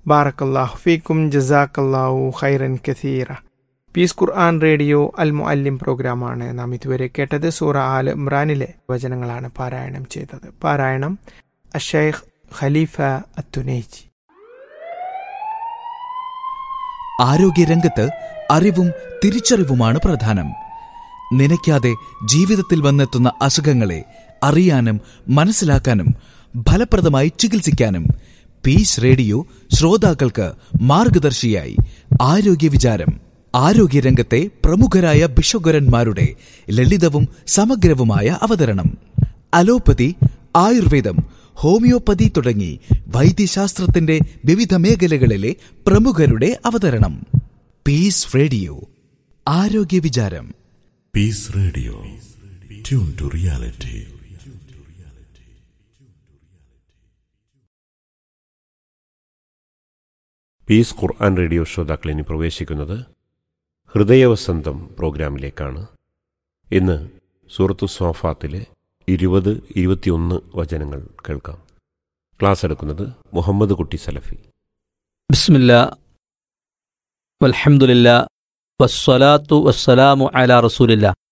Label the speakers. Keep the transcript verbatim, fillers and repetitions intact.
Speaker 1: ബാറക്കല്ലാഹു ഫീക്കും ജസാക്കല്ലാഹു ഖൈറൻ കസീറ. പീസ് ഖുർആൻ റേഡിയോ അൽ മുഅല്ലിം പ്രോഗ്രാമാണ് നാം ഇതുവരെ കേട്ടത്. സൂറ ആൽ ഇമ്രാനിലെ വചനങ്ങളാണ് പാരായണം ചെയ്തത്. പാരായണം അഷൈഖ് ഖലീഫ അത്തുനൈജി.
Speaker 2: ആരോഗ്യരംഗത്ത് അറിവും തിരിച്ചറിവുമാണ് പ്രധാനം. നനയ്ക്കാതെ ജീവിതത്തിൽ വന്നെത്തുന്ന അസുഖങ്ങളെ അറിയാനും മനസ്സിലാക്കാനും ഫലപ്രദമായി ചികിത്സിക്കാനും പീസ് റേഡിയോ ശ്രോതാക്കൾക്ക് മാർഗദർശിയായി ആരോഗ്യ വിചാരം. ആരോഗ്യരംഗത്തെ പ്രമുഖരായ ഭിഷഗ്വരന്മാരുടെ ലളിതവും സമഗ്രവുമായ അവതരണം. അലോപ്പതി, ആയുർവേദം, ഹോമിയോപ്പതി തുടങ്ങി വൈദ്യശാസ്ത്രത്തിന്റെ വിവിധ മേഖലകളിലെ പ്രമുഖരുടെ അവതരണം. പീസ് റേഡിയോ ആരോഗ്യ വിചാരം.
Speaker 3: Piece radio, tune to reality. Piece Quran radio ശ്രോതാക്കൾ ഇനി പ്രവേശിക്കുന്നത് ഹൃദയവസന്തം പ്രോഗ്രാമിലേക്കാണ്. ഇന്ന് സൂറത്തു സ്വാഫാത്തിലെ ഇരുപത് ഇരുപത്തിയൊന്ന് വചനങ്ങൾ കേൾക്കാം. ക്ലാസ് എടുക്കുന്നത് മുഹമ്മദ് കുട്ടി സലഫി.
Speaker 4: ബിസ്മില്ലാ വൽഹംദുലില്ലാ വസ്സലാത്തു വസ്സലാമു അലാ റസൂലില്ലാ